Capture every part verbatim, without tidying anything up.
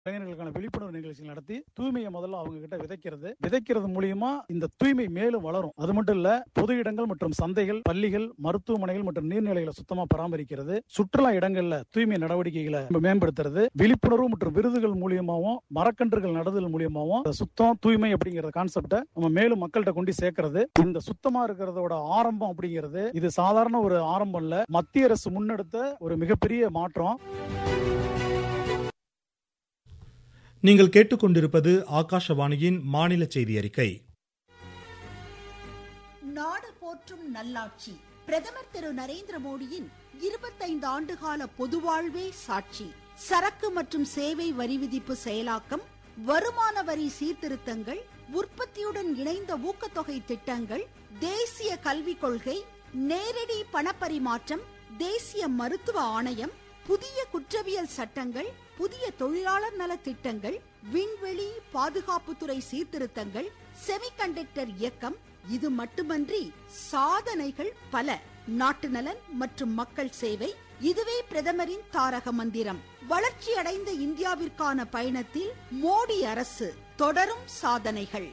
இளைஞர்களுக்கான விழிப்புணர்வு நிகழ்ச்சி நடத்தி தூய்மையை முதல்ல அவங்க கிட்ட விதைக்கிறது விதைக்கிறது மூலியமா இந்த தூய்மை மேலும் வளரும். அது மட்டும் இல்ல, பொது இடங்கள் மற்றும் சந்தைகள், பள்ளிகள், மருத்துவமனைகள் மற்றும் நீர்நிலைகளை சுத்தமா பராமரிக்கிறது, சுற்றுலா இடங்கள்ல தூய்மை நடவடிக்கைகளை மேம்படுத்துறது, விழிப்புணர்வு மற்றும் விருதுகள் மூலியமாவும் மரக்கன்றுகள் நடுதல் மூலியமாவும் சுத்தம் தூய்மை அப்படிங்கிற கான்செப்டை நம்ம மேலும் மக்கள்கிட்ட கொண்டு சேர்க்கிறது. இந்த சுத்தமா இருக்கிறதோட ஆரம்பம் அப்படிங்கிறது இது சாதாரண ஒரு ஆரம்பம் இல்ல, மத்திய அரசு முன்னெடுத்த ஒரு மிகப்பெரிய மாற்றம். நீங்கள் கேட்டுக்கொண்டிருப்பது ஆகாஷவாணியின் மாநில செய்தி அறிக்கை. நாடு போற்றும் நல்லாட்சி பிரதமர் திரு நரேந்திர மோடியின் இருபத்தைந்து ஆண்டுகால பொதுவாழ்வே சாட்சி. சரக்கு மற்றும் சேவை வரி விதிப்பு செயலாக்கம், வருமான வரி சீர்திருத்தங்கள், உற்பத்தியுடன் இணைந்த ஊக்கத்தொகை திட்டங்கள், தேசிய கல்விக் கொள்கை, நேரடி பணப்பரிமாற்றம், தேசிய மருத்துவ ஆணையம், புதிய குற்றவியல் சட்டங்கள், புதிய தொழிலாளர் நல திட்டங்கள், விண்வெளி பாதுகாப்புத்துறை சீர்திருத்தங்கள், செமிகண்டக்டர் இயக்கம், இது மட்டுமன்றி சாதனைகள் பல. நாட்டு நலன் மற்றும் மக்கள் சேவை, இதுவே பிரதமரின் தாரக மந்திரம். வளர்ச்சி அடைந்த இந்தியாவிற்கான பயணத்தில் மோடி அரசு, தொடரும் சாதனைகள்.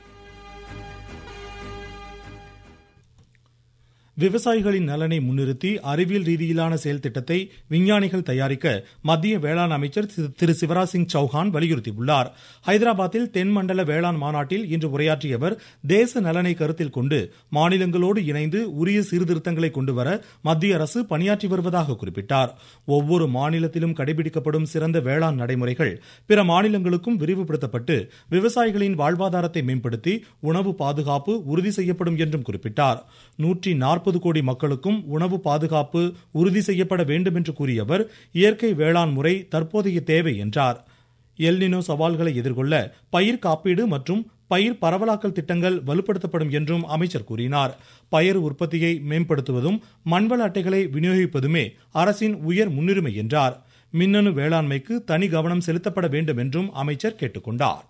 விவசாயிகளின் நலனை முன்னிறுத்தி அறிவியல் ரீதியிலான செயல் திட்டத்தை விஞ்ஞானிகள் தயாரிக்க மத்திய வேளாண் அமைச்சர் திரு சிவராஜ் சிங் சௌஹான் வலியுறுத்தியுள்ளார். ஹைதராபாத்தில் தென்மண்டல வேளாண் மாநாட்டில் இன்று உரையாற்றிய அவர், தேச நலனை கருத்தில் கொண்டு மாநிலங்களோடு இணைந்து உரிய சீர்திருத்தங்களை கொண்டுவர மத்திய அரசு பணியாற்றி வருவதாக குறிப்பிட்டார். ஒவ்வொரு மாநிலத்திலும் கடைபிடிக்கப்படும் சிறந்த வேளாண் நடைமுறைகள் பிற மாநிலங்களுக்கும் விரிவுபடுத்தப்பட்டு விவசாயிகளின் வாழ்வாதாரத்தை மேம்படுத்தி உணவு பாதுகாப்பு உறுதி செய்யப்படும் என்றும் குறிப்பிட்டார். நூற்றி நாற்பது கோடி மக்களுக்கும் உணவு பாதுகாப்பு உறுதி செய்யப்பட வேண்டும் என்று கூறிய அவர், இயற்கை வேளாண் முறை தற்போதைய தேவை என்றார். எல்னினோ சவால்களை எதிர்கொள்ள பயிர் காப்பீடு மற்றும் பயிர் பரவலாக்கல் திட்டங்கள் வலுப்படுத்தப்படும் என்றும் அமைச்சர் கூறினார். பயிர் உற்பத்தியை மேம்படுத்துவதும் மண்வள அட்டைகளை விநியோகிப்பதுமே அரசின் உயர் முன்னுரிமை என்றார். மின்னணு வேளாண்மைக்கு தனி கவனம் செலுத்தப்பட வேண்டும் என்றும் அமைச்சர் கேட்டுக்கொண்டார்.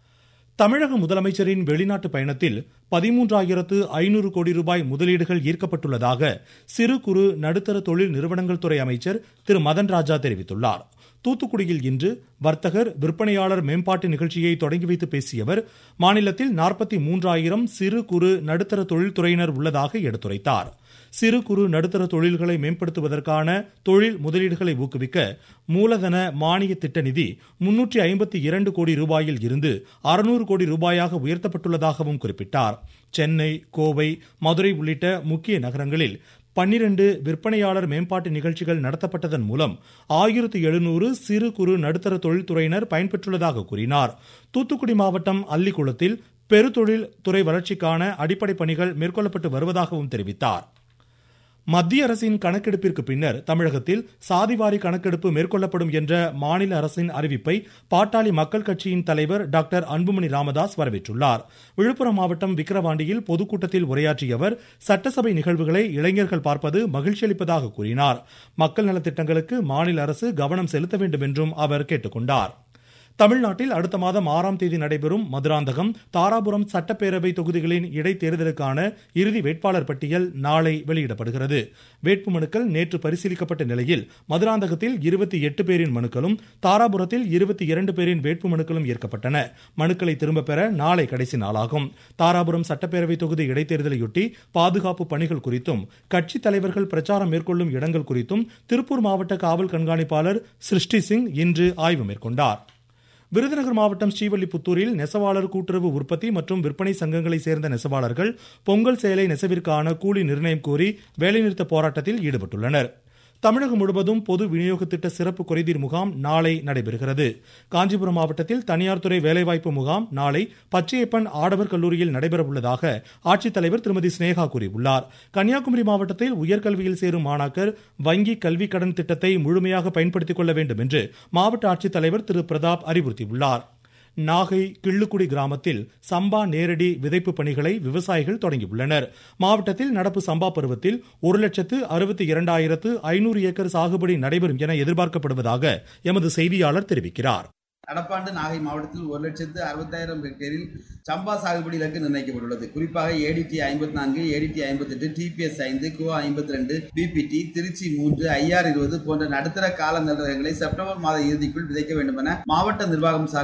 தமிழக முதலமைச்சரின் வெளிநாட்டு பயணத்தில் பதிமூன்றாயிரத்து ஐநூறு கோடி ரூபாய் முதலீடுகள் ஈர்க்கப்பட்டுள்ளதாக சிறு குறு நடுத்தர தொழில் நிறுவனங்கள் துறை அமைச்சர் திரு மதன் ராஜா தெரிவித்துள்ளார். தூத்துக்குடியில் இன்று வர்த்தகர் விற்பனையாளர் மேம்பாட்டு நிகழ்ச்சியை தொடங்கி வைத்து பேசிய அவர், மாநிலத்தில் நாற்பத்தி மூன்றாயிரம் சிறு குறு நடுத்தர தொழில்துறையினர் உள்ளதாக எடுத்துரைத்தார். சிறு குறு நடுத்தர தொழில்களை மேம்படுத்துவதற்கான தொழில் முதலீடுகளை ஊக்குவிக்க மூலதன மானிய திட்ட நிதி முன்னூற்றி ஐம்பத்தி இரண்டு கோடி ரூபாயில் இருந்து அறுநூறு கோடி ரூபாயாக உயர்த்தப்பட்டுள்ளதாகவும் குறிப்பிட்டார். சென்னை, கோவை, மதுரை உள்ளிட்ட முக்கிய நகரங்களில் பன்னிரண்டு விற்பனையாளர் மேம்பாட்டு நிகழ்ச்சிகள் நடத்தப்பட்டதன் மூலம் ஆயிரத்து எழுநூறு சிறு குறு நடுத்தர தொழில்துறையினர் பயன்பெற்றுள்ளதாக கூறினார். தூத்துக்குடி மாவட்டம் அல்லிக்குளத்தில் பெருதொழில் துறை வளர்ச்சிக்கான அடிப்படை பணிகள் மேற்கொள்ளப்பட்டு வருவதாகவும் தெரிவித்தார். மத்திய அரசின் கணக்கெடுப்பிற்கு பின்னர் தமிழகத்தில் சாதிவாரி கணக்கெடுப்பு மேற்கொள்ளப்படும் என்ற மாநில அரசின் அறிவிப்பை பாட்டாளி மக்கள் கட்சியின் தலைவர் டாக்டர் அன்புமணி ராமதாஸ் வரவேற்றுள்ளார். விழுப்புரம் மாவட்டம் விக்கிரவாண்டியில் பொதுக்கூட்டத்தில் உரையாற்றிய அவர், சட்டசபை நிகழ்வுகளை இளைஞர்கள் பார்ப்பது மகிழ்ச்சி அளிப்பதாக கூறினார். மக்கள் நலத்திட்டங்களுக்கு மாநில அரசு கவனம் செலுத்த வேண்டும் என்றும் அவர் கேட்டுக்கொண்டார். தமிழ்நாட்டில் அடுத்த மாதம் ஆறாம் தேதி நடைபெறும் மதுராந்தகம், தாராபுரம் சட்டப்பேரவை தொகுதிகளின் இடைத்தேர்தலுக்கான இறுதி வேட்பாளர் பட்டியல் நாளை வெளியிடப்படுகிறது. வேட்புமனுக்கள் நேற்று பரிசீலிக்கப்பட்ட நிலையில் மதுராந்தகத்தில் இருபத்தி எட்டு பேரின் மனுக்களும், தாராபுரத்தில் இருபத்தி இரண்டு பேரின் வேட்புமனுக்களும் ஏற்கப்பட்டன. மனுக்களை திரும்ப பெற நாளை கடைசி நாளாகும். தாராபுரம் சட்டப்பேரவை தொகுதி இடைத்தேர்தலையொட்டி பாதுகாப்பு பணிகள் குறித்தும் கட்சி தலைவர்கள் பிரச்சாரம் மேற்கொள்ளும் இடங்கள் குறித்தும் திருப்பூர் மாவட்ட காவல் கண்காணிப்பாளர் சிருஷ்டி சிங் இன்று ஆய்வு மேற்கொண்டார். விருதுநகர் மாவட்டம் ஸ்ரீவல்லிபுத்தூரில் நெசவாளர் கூட்டுறவு உற்பத்தி மற்றும் விற்பனை சங்கங்களை சேர்ந்த நெசவாளர்கள் பொங்கல் சேலை நெசவிற்கான கூலி நிர்ணயம் கோரி வேலைநிறுத்த போராட்டத்தில் ஈடுபட்டுள்ளனர். தமிழகம் முழுவதும் பொது விநியோக திட்ட சிறப்பு குறைதீர் முகாம் நாளை நடைபெறுகிறது. காஞ்சிபுரம் மாவட்டத்தில் தனியார் துறை வேலைவாய்ப்பு முகாம் நாளை பச்சையப்பன் ஆடவர் கல்லூரியில் நடைபெறவுள்ளதாக ஆட்சித்தலைவர் திருமதி ஸ்னேகா கூறியுள்ளார். கன்னியாகுமரி மாவட்டத்தில் உயர்கல்வியில் சேரும் மாணாக்கர் வங்கி கல்வி கடன் திட்டத்தை முழுமையாக பயன்படுத்திக் கொள்ள வேண்டும் என்று மாவட்ட ஆட்சித்தலைவர் திரு பிரதாப் அறிவுறுத்தியுள்ளார். நாகை கிள்ளுக்குடி கிராமத்தில் சம்பா நேரடி விதைப்பு பணிகளை விவசாயிகள் தொடங்கியுள்ளனர். மாவட்டத்தில் நடப்பு சம்பா பருவத்தில் ஒரு லட்சத்து அறுபத்தி இரண்டாயிரத்து ஐநூறு ஏக்கர் சாகுபடி நடைபெறும் என எதிர்பார்க்கப்படுவதாக எமது செய்தியாளர் தெரிவிக்கிறார். நடப்பாண்டு நாகை மாவட்டத்தில் ஒரு லட்சத்து அறுபத்தாயிரம் ஹெக்டேரில் சம்பா சாகுபடி இலக்கு நிர்ணயிக்கப்பட்டுள்ளது. குறிப்பாக ஏடிடி ஐம்பத்தி நான்கு, ஏடிடி ஐம்பத்தி எட்டு, டிபிஎஸ் ஐந்து, கோ ஐம்பத்தி ரெண்டு, பிபிடி, திருச்சி மூன்று, ஐஆர் இருபது போன்ற நடுத்தர கால நெல் ரகங்களை செப்டம்பர் மாத இறுதிக்குள் விதைக்க வேண்டும் என மாவட்ட நிர்வாகம்